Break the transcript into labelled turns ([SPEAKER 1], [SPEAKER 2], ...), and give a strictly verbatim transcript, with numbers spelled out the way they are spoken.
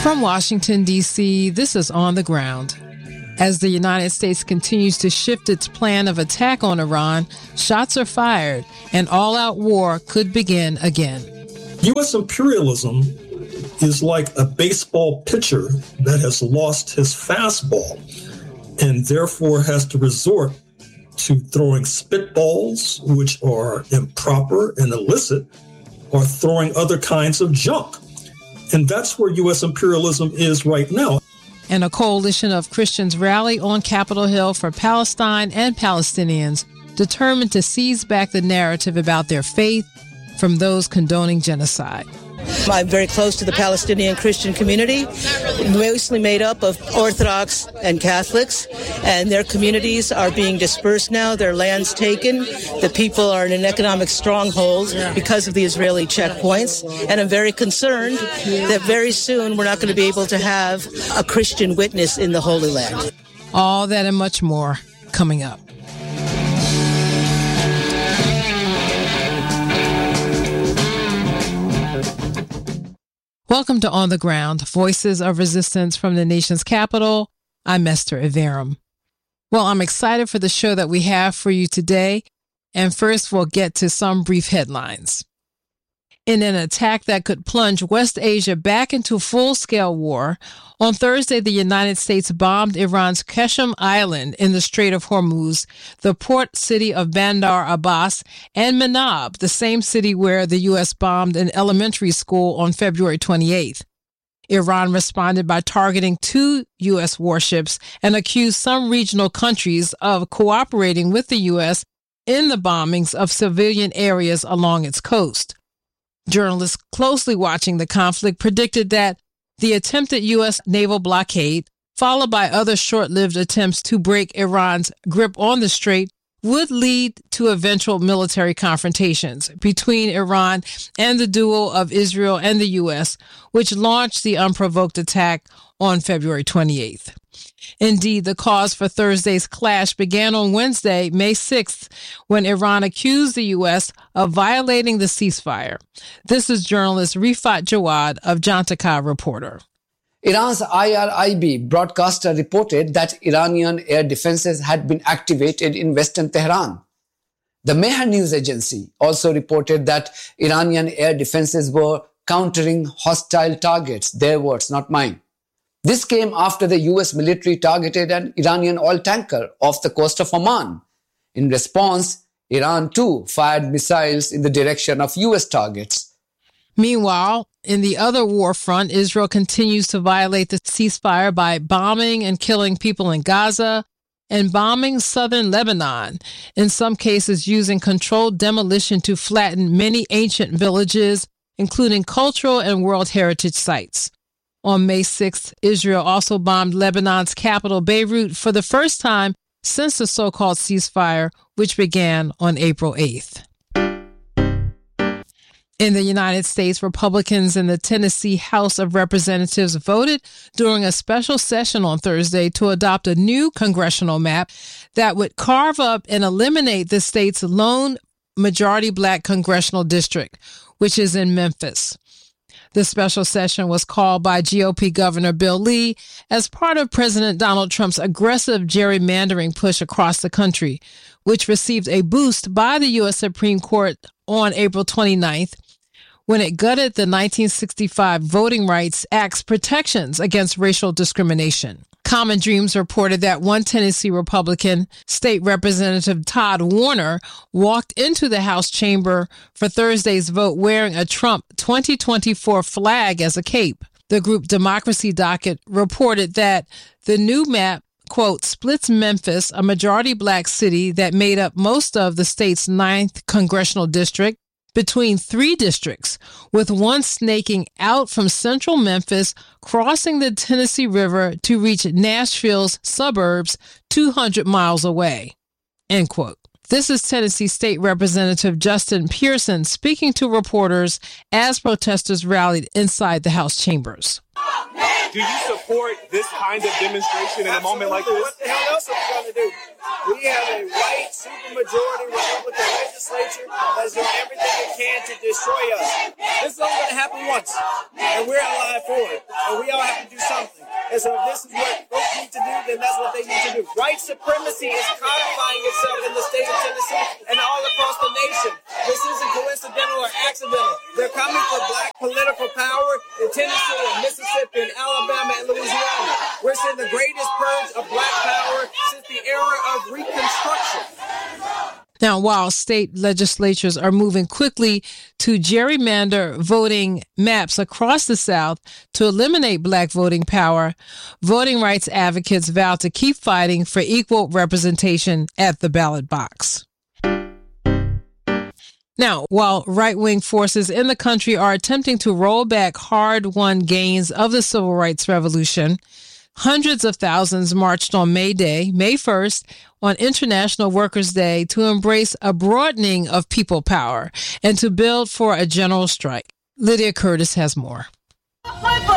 [SPEAKER 1] From Washington, D C, this is On the Ground. As the United States continues to shift its plan of attack on Iran, shots are fired, and all-out war could begin again.
[SPEAKER 2] U S imperialism is like a baseball pitcher that has lost his fastball and therefore has to resort to throwing spitballs, which are improper and illicit, or throwing other kinds of junk. And that's where U S imperialism is right now.
[SPEAKER 1] And a coalition of Christians rally on Capitol Hill for Palestine and Palestinians, determined to seize back the narrative about their faith from those condoning genocide.
[SPEAKER 3] I'm very close to the Palestinian Christian community, mostly made up of Orthodox and Catholics, and their communities are being dispersed now, their lands taken. The people are in an economic stronghold because of the Israeli checkpoints, and I'm very concerned that very soon we're not going to be able to have a Christian witness in the Holy Land.
[SPEAKER 1] All that and much more coming up. Welcome to On the Ground, Voices of Resistance from the nation's capital. I'm Esther Iverem. Well, I'm excited for the show that we have for you today. And first, we'll get to some brief headlines. In an attack that could plunge West Asia back into full-scale war, on Thursday, the United States bombed Iran's Qeshm Island in the Strait of Hormuz, the port city of Bandar Abbas, and Manab, the same city where the U S bombed an elementary school on February twenty-eighth. Iran responded by targeting two U S warships and accused some regional countries of cooperating with the U S in the bombings of civilian areas along its coast. Journalists closely watching the conflict predicted that the attempted U S naval blockade, followed by other short-lived attempts to break Iran's grip on the strait, would lead to eventual military confrontations between Iran and the duo of Israel and the U S, which launched the unprovoked attack on February twenty-eighth. Indeed, the cause for Thursday's clash began on Wednesday, May sixth, when Iran accused the U S of violating the ceasefire. This is journalist Rifat Jawad of Jantakai Reporter.
[SPEAKER 4] Iran's I R I B broadcaster reported that Iranian air defenses had been activated in western Tehran. The Mehr news agency also reported that Iranian air defenses were countering hostile targets, their words, not mine. This came after the U S military targeted an Iranian oil tanker off the coast of Oman. In response, Iran too fired missiles in the direction of U S targets.
[SPEAKER 1] Meanwhile, in the other war front, Israel continues to violate the ceasefire by bombing and killing people in Gaza and bombing southern Lebanon, in some cases using controlled demolition to flatten many ancient villages, including cultural and World Heritage sites. On May sixth, Israel also bombed Lebanon's capital, Beirut, for the first time since the so-called ceasefire, which began on April eighth. In the United States, Republicans in the Tennessee House of Representatives voted during a special session on Thursday to adopt a new congressional map that would carve up and eliminate the state's lone majority black congressional district, which is in Memphis. The special session was called by G O P Governor Bill Lee as part of President Donald Trump's aggressive gerrymandering push across the country, which received a boost by the U S Supreme Court on April twenty-ninth, when it gutted the nineteen sixty-five Voting Rights Act's protections against racial discrimination. Common Dreams reported that one Tennessee Republican, State Representative Todd Warner, walked into the House chamber for Thursday's vote wearing a Trump twenty twenty-four flag as a cape. The group Democracy Docket reported that the new map, quote, splits Memphis, a majority black city that made up most of the state's ninth congressional district, between three districts, with one snaking out from central Memphis, crossing the Tennessee River to reach Nashville's suburbs two hundred miles away, end quote. This is Tennessee State Representative Justin Pearson speaking to reporters as protesters rallied inside the House chambers.
[SPEAKER 5] Do you support this kind of demonstration in a moment like this?
[SPEAKER 6] What the hell else are we going to do?
[SPEAKER 5] We have a white supermajority Republican legislature that is doing everything it can to destroy us. This is only going to happen once, and we're alive for it, and we all have to do something. And so if this is what folks need to do, then that's what they need to do. White supremacy is codifying itself in the state of Tennessee and all across the nation. This isn't coincidental or accidental. They're coming for black political power in Tennessee and Mississippi and Alabama and Louisiana. We're seeing the greatest purge of black power since the era of Reconstruction.
[SPEAKER 1] Now, while state legislatures are moving quickly to gerrymander voting maps across the South to eliminate black voting power, voting rights advocates vow to keep fighting for equal representation at the ballot box. Now, while right-wing forces in the country are attempting to roll back hard-won gains of the civil rights revolution, hundreds of thousands marched on May Day, May first, on International Workers' Day to embrace a broadening of people power and to build for a general strike. Lydia Curtis has more.